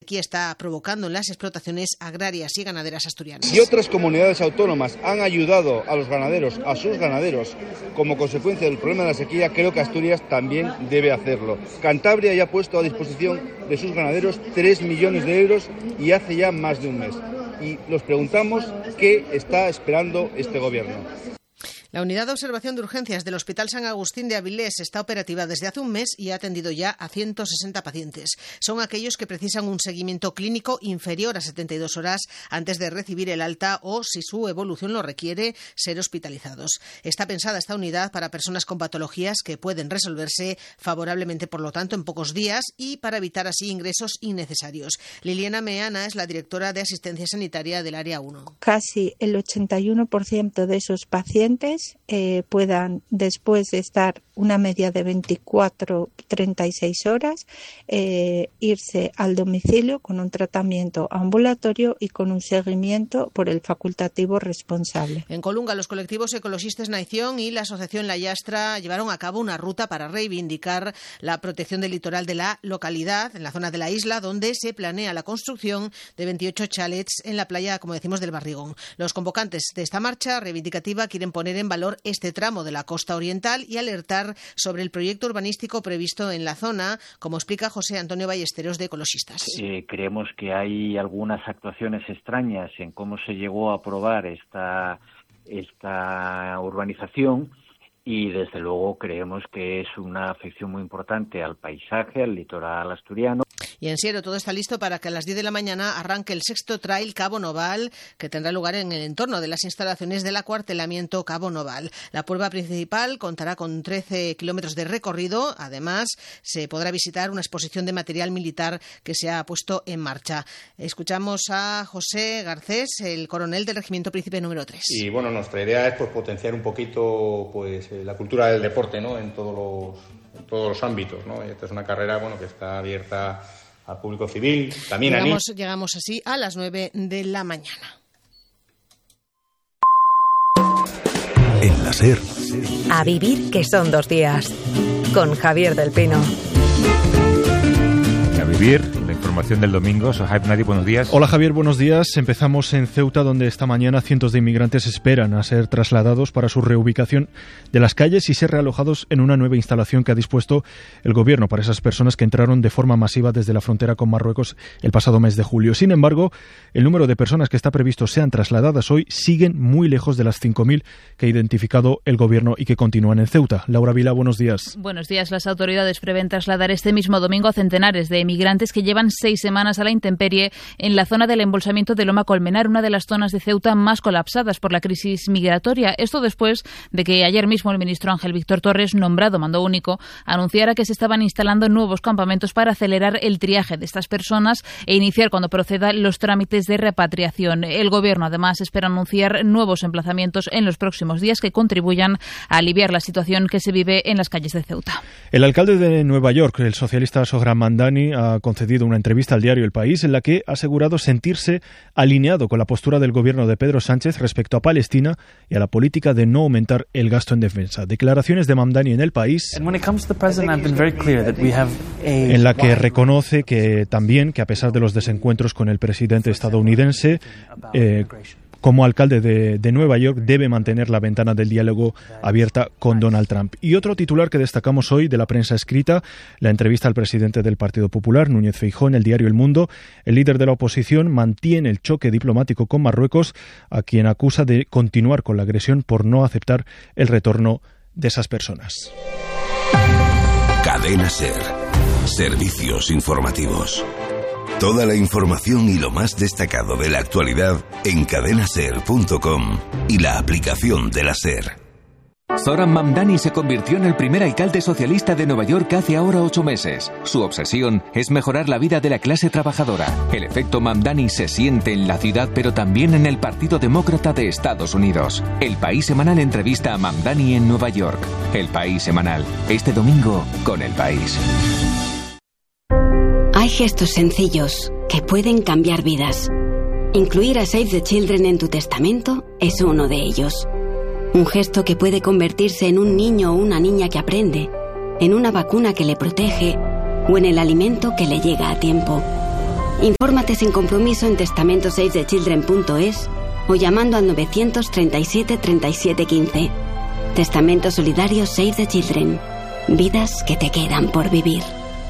sequía está provocando en las explotaciones agrarias y ganaderas asturianas. Y otras comunidades autónomas han ayudado a los ganaderos, a sus ganaderos, como consecuencia del problema de la sequía, creo que Asturias también debe hacerlo. Cantabria ya ha puesto a disposición de sus ganaderos 3 millones de euros y hace ya más de un mes. Y nos preguntamos qué está esperando este gobierno. La unidad de observación de urgencias del Hospital San Agustín de Avilés está operativa desde hace un mes y ha atendido ya a 160 pacientes. Son aquellos que precisan un seguimiento clínico inferior a 72 horas antes de recibir el alta o, si su evolución lo requiere, ser hospitalizados. Está pensada esta unidad para personas con patologías que pueden resolverse favorablemente, por lo tanto, en pocos días y para evitar así ingresos innecesarios. Liliana Meana es la directora de Asistencia Sanitaria del Área 1. Casi el 81% de esos pacientes puedan, después de estar una media de 24-36 horas, irse al domicilio con un tratamiento ambulatorio y con un seguimiento por el facultativo responsable. En Colunga, los colectivos ecologistas Nación y la Asociación La Llastra llevaron a cabo una ruta para reivindicar la protección del litoral de la localidad, en la zona de la isla, donde se planea la construcción de 28 chalets en la playa, como decimos, del Barrigón. Los convocantes de esta marcha reivindicativa quieren poner en valor este tramo de la costa oriental y alertar sobre el proyecto urbanístico previsto en la zona, como explica José Antonio Ballesteros de Ecologistas. Creemos que hay algunas actuaciones extrañas en cómo se llegó a aprobar esta urbanización y desde luego creemos que es una afección muy importante al paisaje, al litoral asturiano. Y en Siero todo está listo para que a las 10 de la mañana arranque el 6º Trail Cabo Noval, que tendrá lugar en el entorno de las instalaciones del acuartelamiento Cabo Noval. La prueba principal contará con 13 kilómetros de recorrido. Además, se podrá visitar una exposición de material militar que se ha puesto en marcha. Escuchamos a José Garcés, el coronel del Regimiento Príncipe número 3. Y bueno, nuestra idea es potenciar un poquito la cultura del deporte, ¿no? en todos los ámbitos, ¿no? Esta es una carrera que está abierta al público civil, también llegamos así a las 9 de la mañana. En la SER. A vivir, que son 2 días. Con Javier del Pino. A vivir, la información del domingo. Sohaib Nadi, buenos días. Hola Javier, buenos días. Empezamos en Ceuta, donde esta mañana cientos de inmigrantes esperan a ser trasladados para su reubicación de las calles y ser realojados en una nueva instalación que ha dispuesto el gobierno para esas personas que entraron de forma masiva desde la frontera con Marruecos el pasado mes de julio. Sin embargo, el número de personas que está previsto sean trasladadas hoy siguen muy lejos de las 5.000 que ha identificado el gobierno y que continúan en Ceuta. Laura Vila, buenos días. Buenos días. Las autoridades prevén trasladar este mismo domingo a centenares de inmigrantes que llevan 6 semanas a la intemperie en la zona del embolsamiento de Loma Colmenar, una de las zonas de Ceuta más colapsadas por la crisis migratoria. Esto después de que ayer mismo el ministro Ángel Víctor Torres, nombrado mando único, anunciara que se estaban instalando nuevos campamentos para acelerar el triaje de estas personas e iniciar cuando procedan los trámites de repatriación. El gobierno además espera anunciar nuevos emplazamientos en los próximos días que contribuyan a aliviar la situación que se vive en las calles de Ceuta. El alcalde de Nueva York, el socialista Sohran Mamdani, ha concedido una entrevista al diario El País en la que ha asegurado sentirse alineado con la postura del gobierno de Pedro Sánchez respecto a Palestina y a la política de no aumentar el gasto en defensa. Declaraciones de Mamdani en El País, en la que reconoce que también que a pesar de los desencuentros con el presidente estadounidense, como alcalde de Nueva York debe mantener la ventana del diálogo abierta con Donald Trump. Y otro titular que destacamos hoy de la prensa escrita, la entrevista al presidente del Partido Popular, Núñez Feijóo, en el diario El Mundo. El líder de la oposición mantiene el choque diplomático con Marruecos, a quien acusa de continuar con la agresión por no aceptar el retorno de esas personas. Cadena SER. Servicios informativos. Toda la información y lo más destacado de la actualidad en cadenaser.com y la aplicación de la SER. Zohran Mamdani se convirtió en el primer alcalde socialista de Nueva York hace ahora 8 meses. Su obsesión es mejorar la vida de la clase trabajadora. El efecto Mamdani se siente en la ciudad, pero también en el Partido Demócrata de Estados Unidos. El País Semanal entrevista a Mamdani en Nueva York. El País Semanal, este domingo con El País. Hay gestos sencillos que pueden cambiar vidas. Incluir a Save the Children en tu testamento es uno de ellos. Un gesto que puede convertirse en un niño o una niña que aprende, en una vacuna que le protege o en el alimento que le llega a tiempo. Infórmate sin compromiso en testamentosavethechildren.es o llamando al 937 37 15. Testamento Solidario Save the Children. Vidas que te quedan por vivir.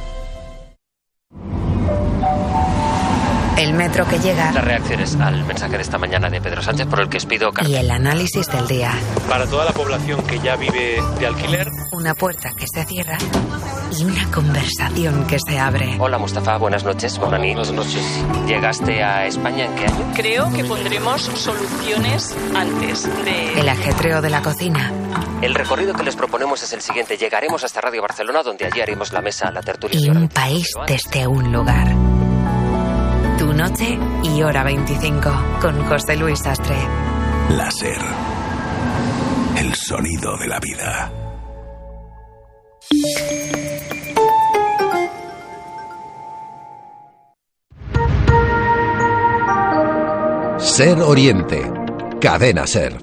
El metro que llega. Las reacciones al mensaje de esta mañana de Pedro Sánchez, por el que os pido carta. Y el análisis del día. Para toda la población que ya vive de alquiler. Una puerta que se cierra y una conversación que se abre. Hola Mustafa, buenas noches. Buenas noches. ¿Llegaste a España en qué año? Creo que pondremos soluciones antes de... El ajetreo de la cocina. El recorrido que les proponemos es el siguiente. Llegaremos hasta Radio Barcelona, donde allí haremos la mesa, la tertulia. Y un país desde un lugar. Tu noche y hora 25 con José Luis Sastre. La SER. El sonido de la vida. SER Oriente. Cadena SER.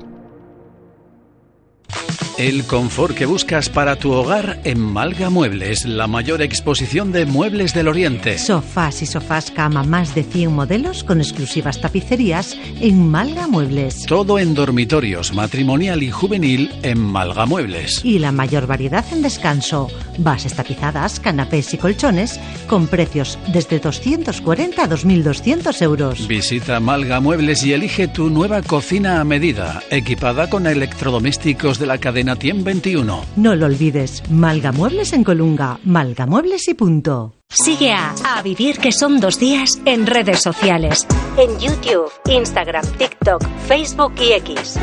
El confort que buscas para tu hogar en Malga Muebles, la mayor exposición de muebles del Oriente. Sofás y sofás cama, más de 100 modelos con exclusivas tapicerías en Malga Muebles. Todo en dormitorios, matrimonial y juvenil en Malga Muebles. Y la mayor variedad en descanso, bases tapizadas, canapés y colchones con precios desde 240 a 2.200 euros. Visita Malga Muebles y elige tu nueva cocina a medida, equipada con electrodomésticos de la cadena Tiem 21. No lo olvides, Malga Muebles en Colunga, Malga Muebles y punto. Sigue a Vivir que son 2 días en redes sociales. En YouTube, Instagram, TikTok, Facebook y X.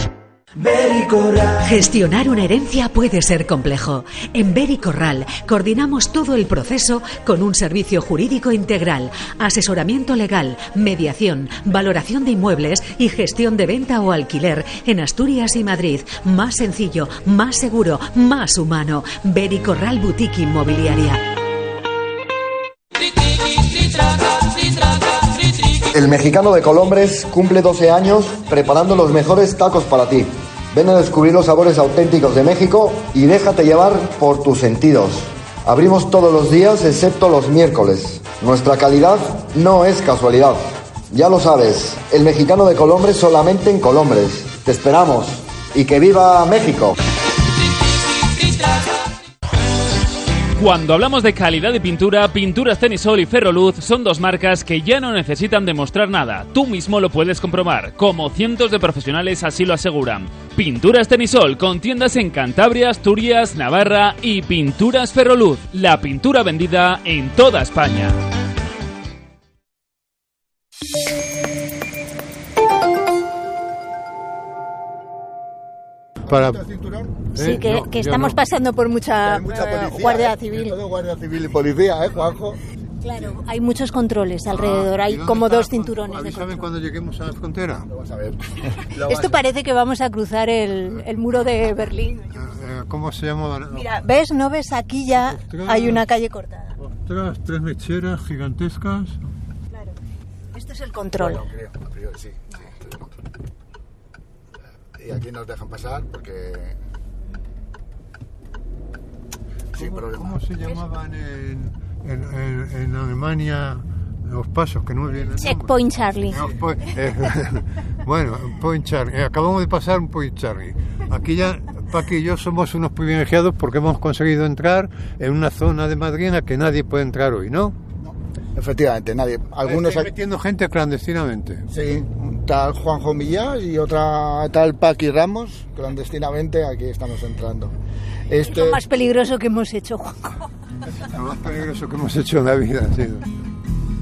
Gestionar una herencia puede ser complejo. En Bericorral coordinamos todo el proceso con un servicio jurídico integral, asesoramiento legal, mediación, valoración de inmuebles y gestión de venta o alquiler en Asturias y Madrid. Más sencillo, más seguro, más humano. Bericorral Boutique Inmobiliaria. El Mexicano de Colombres cumple 12 años preparando los mejores tacos para ti. Ven a descubrir los sabores auténticos de México y déjate llevar por tus sentidos. Abrimos todos los días excepto los miércoles. Nuestra calidad no es casualidad. Ya lo sabes, el Mexicano de Colombres solamente en Colombres. Te esperamos y que viva México. Cuando hablamos de calidad de pintura, Pinturas Tenisol y Ferroluz son 2 marcas que ya no necesitan demostrar nada. Tú mismo lo puedes comprobar, como cientos de profesionales así lo aseguran. Pinturas Tenisol, con tiendas en Cantabria, Asturias, Navarra y Pinturas Ferroluz, la pintura vendida en toda España. Sí, que estamos pasando por mucha policía, Guardia Civil. Todo Guardia Civil y policía, Juanjo? Claro, hay muchos controles alrededor, hay como 2 cinturones. ¿Saben cuando lleguemos a la frontera? Vamos a ver. Esto parece que vamos a cruzar el muro de Berlín. ¿Cómo se llama? Mira, ¿ves? ¿No ves? Aquí ya hay una calle cortada. Ostras, 3 mecheras gigantescas. Claro, esto es el control. Bueno, creo, a priori sí. Y aquí nos dejan pasar porque... Sin problema. ¿Cómo se llamaban en Alemania los pasos que no me vienen? Checkpoint Charlie. Bueno, Point Charlie. Acabamos de pasar un Point Charlie. Aquí ya Paqui y yo somos unos privilegiados porque hemos conseguido entrar en una zona de Madrid en la que nadie puede entrar hoy, ¿no? Efectivamente, nadie. Algunos están metiendo gente clandestinamente. Sí, tal Juanjo Millás y otra tal Paqui Ramos, clandestinamente aquí estamos entrando. Es lo más peligroso que hemos hecho, Juanjo. Lo más peligroso que hemos hecho en la vida ha sido.